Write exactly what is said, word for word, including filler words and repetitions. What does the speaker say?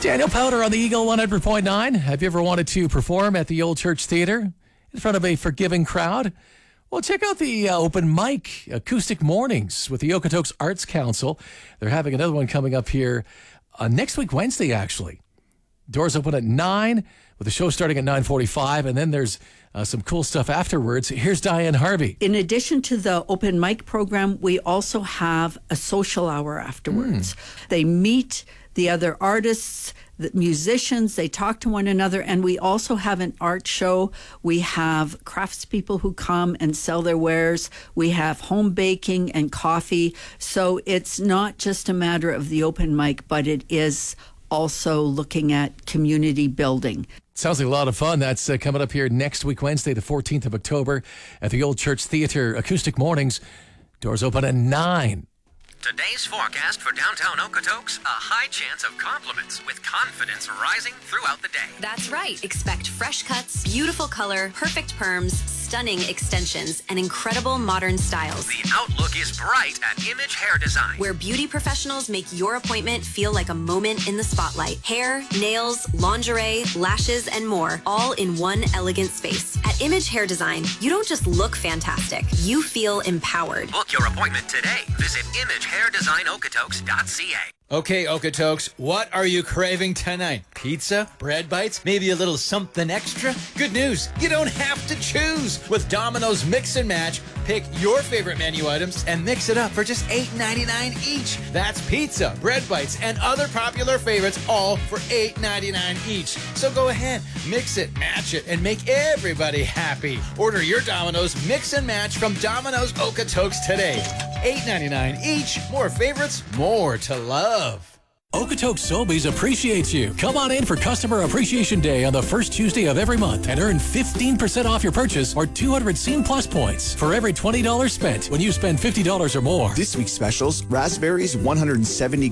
Daniel Powder on the Eagle one hundred point nine. Have you ever wanted to perform at the Old Church Theatre in front of a forgiving crowd? Well, check out the uh, open mic acoustic mornings with the Okotoks Arts Council. They're having another one coming up here uh, next week, Wednesday, actually. Doors open at nine, with the show starting at nine forty-five, and then there's uh, some cool stuff afterwards. Here's Diane Harvey. In addition to the open mic program, we also have a social hour afterwards. Mm. They meet the other artists, the musicians, they talk to one another, and we also have an art show. We have craftspeople who come and sell their wares. We have home baking and coffee. So it's not just a matter of the open mic, but it is also looking at community building. Sounds like a lot of fun. That's uh, coming up here next week, Wednesday, the fourteenth of October at the Old Church Theatre Acoustic Mornings. Doors open at nine. Today's forecast for downtown Okotoks, a high chance of compliments with confidence rising throughout the day. That's right. Expect fresh cuts, beautiful color, perfect perms, stunning extensions, and incredible modern styles. The outlook is bright at Image Hair Design, where beauty professionals make your appointment feel like a moment in the spotlight. Hair, nails, lingerie, lashes, and more, all in one elegant space. At Image Hair Design, you don't just look fantastic, you feel empowered. Book your appointment today. Visit image hair design okotoks dot c a. Okay, Okotoks, what are you craving tonight? Pizza? Bread bites? Maybe a little something extra? Good news, you don't have to choose. With Domino's Mix and Match, pick your favorite menu items and mix it up for just eight ninety-nine each. That's pizza, bread bites, and other popular favorites, all for eight ninety-nine each. So go ahead, mix it, match it, and make everybody happy. Order your Domino's Mix and Match from Domino's Okotoks today. eight ninety-nine each. More favorites, more to love. Okotoks Sobeys appreciates you. Come on in for Customer Appreciation Day on the first Tuesday of every month and earn fifteen percent off your purchase or two hundred Scene Plus points for every twenty dollars spent when you spend fifty dollars or more. This week's specials, raspberries one hundred seventy